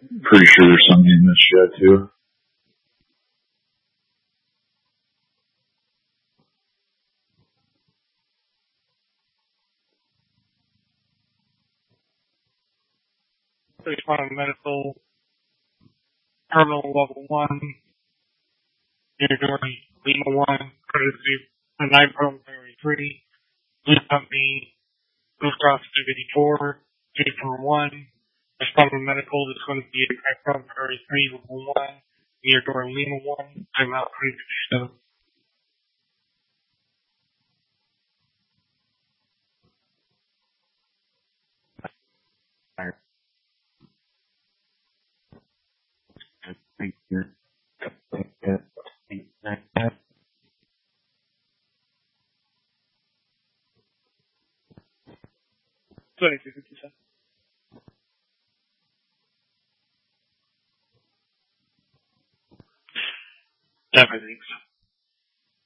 Pretty sure there's somebody in this shed too. Respond medical, terminal level 1, near door Lima 1, courtesy of 9 Primary 3, Blue Company, Blue Cross 284, 241. Respond medical is going to be at 9 Primary 3, level 1, near door Lima 1, I'm out 357. Thank you. Everything's